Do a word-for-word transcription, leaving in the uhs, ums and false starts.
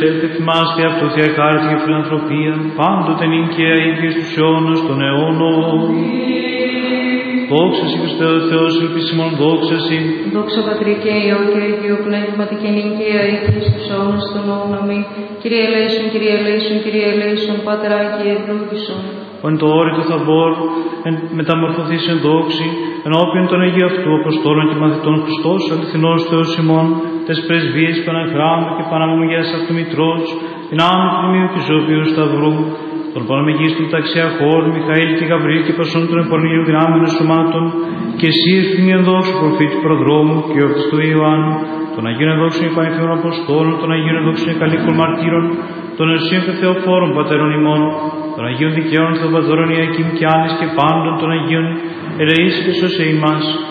Ελθε θυμάστε αυτό θεία χάρη και φιλανθρωπία, πάντοτε νυν και αεί στους αιώνας των αιώνων. Δόξα σοι Χριστέ ο Θεός, ελπίσιμον δόξα σοι. Δόξα Πατρί και Υιό και Αγίο Πνεύματι και νυν και αεί στους αιώνας των αιώνων. Αμήν. Κύριε ελέησον, Κύριε ελέησον, Κύριε ελέησον, Πάτερ Άγιε ευλόγησον. Εν το όρητο Θαμπόρ, εν μεταμορφωθείς εν δόξη, ενώπιον των Αγίου αυτού Αποστόλων και μαθητών Χριστός, αληθινός Θεός ημών, τες πρεσβείες Παναγράμμου και Παναμομιάς αυτού Μητρός, την άμμου του Τιμίου και Ζώπιου Σταυρού, των Παναμεγίστων Ταξιά Χώρ, Μιχαήλ και Γαβρίλ και Πασών των Επορνίων δυνάμεων σωμάτων, και εσύ ευθυμίων δόξου προφήτη προδρόμου και ορτιστού Ιωάννου, των Αγίων Εδόξων Υπανηθιών Αποστόλων, των Αγίων Εδόξων Εκαλήκων Μαρτύρων, των Εσύων και Θεοφόρων Πατέρων ημών, των Αγίων Δικαίων Θεοπατώρων Ιακήμ και Άννης και πάντων των Αγίων, ελεήσει και σώσε ημάς.